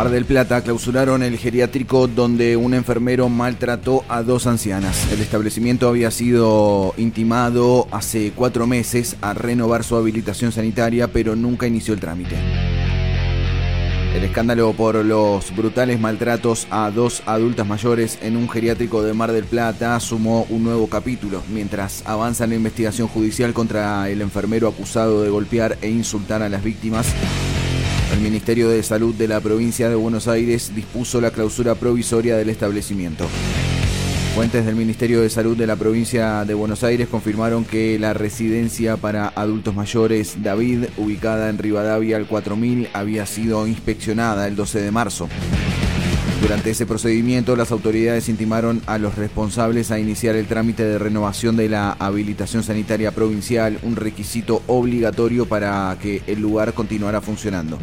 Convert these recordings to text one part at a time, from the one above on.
Mar del Plata clausuraron el geriátrico donde un enfermero maltrató a 2 ancianas. El establecimiento había sido intimado hace 4 meses a renovar su habilitación sanitaria, pero nunca inició el trámite. El escándalo por los brutales maltratos a 2 adultas mayores en un geriátrico de Mar del Plata sumó un nuevo capítulo, mientras avanza la investigación judicial contra el enfermero acusado de golpear e insultar a las víctimas. El Ministerio de Salud de la provincia de Buenos Aires dispuso la clausura provisoria del establecimiento. Fuentes del Ministerio de Salud de la provincia de Buenos Aires confirmaron que la residencia para adultos mayores David, ubicada en Rivadavia al 4000, había sido inspeccionada el 12 de marzo. Durante ese procedimiento, las autoridades intimaron a los responsables a iniciar el trámite de renovación de la habilitación sanitaria provincial, un requisito obligatorio para que el lugar continuara funcionando.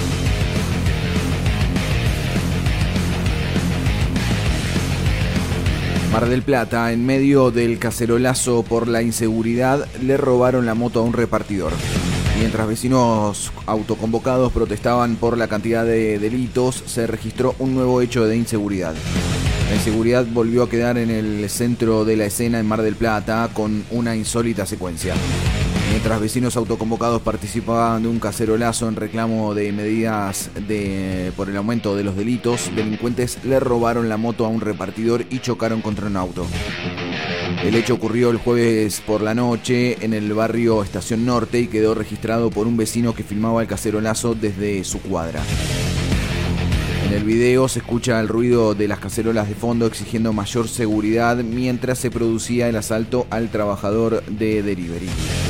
Mar del Plata, en medio del cacerolazo por la inseguridad, le robaron la moto a un repartidor. Mientras vecinos autoconvocados protestaban por la cantidad de delitos, se registró un nuevo hecho de inseguridad. La inseguridad volvió a quedar en el centro de la escena en Mar del Plata con una insólita secuencia. Mientras vecinos autoconvocados participaban de un cacerolazo en reclamo de medidas por el aumento de los delitos, delincuentes le robaron la moto a un repartidor y chocaron contra un auto. El hecho ocurrió el jueves por la noche en el barrio Estación Norte y quedó registrado por un vecino que filmaba el cacerolazo desde su cuadra. En el video se escucha el ruido de las cacerolas de fondo exigiendo mayor seguridad mientras se producía el asalto al trabajador de delivery.